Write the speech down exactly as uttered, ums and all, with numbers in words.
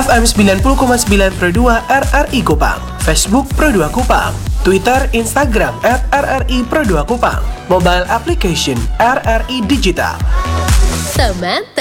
F M sembilan puluh koma sembilan Pro dua R R I Kupang, Facebook Pro dua Kupang, Twitter, Instagram at R R I Pro dua Kupang, mobile application R R I Digital. Teman